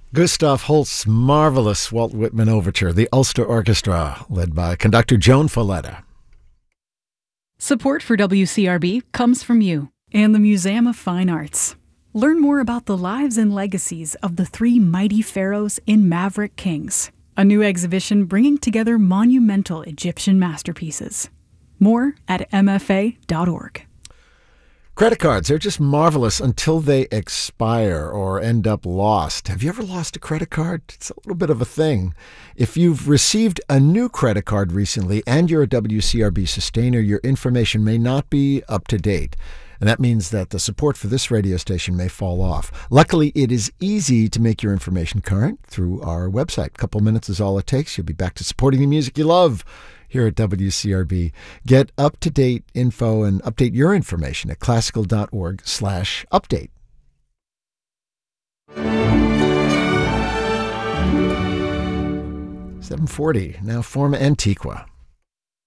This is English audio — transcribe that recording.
Gustav Holst's marvelous Walt Whitman overture, the Ulster Orchestra, led by conductor Joan Folletta. Support for WCRB comes from you and the Museum of Fine Arts. Learn more about the lives and legacies of the three mighty pharaohs in Maverick Kings, a new exhibition bringing together monumental Egyptian masterpieces. More at mfa.org. Credit cards, they're just marvelous until they expire or end up lost. Have you ever lost a credit card? It's a little bit of a thing. If you've received a new credit card recently and you're a WCRB sustainer, your information may not be up to date. And that means that the support for this radio station may fall off. Luckily, it is easy to make your information current through our website. A couple minutes is all it takes. You'll be back to supporting the music you love here at WCRB. Get up-to-date info and update your information at classical.org/update. 7:40, now Forma Antiqua.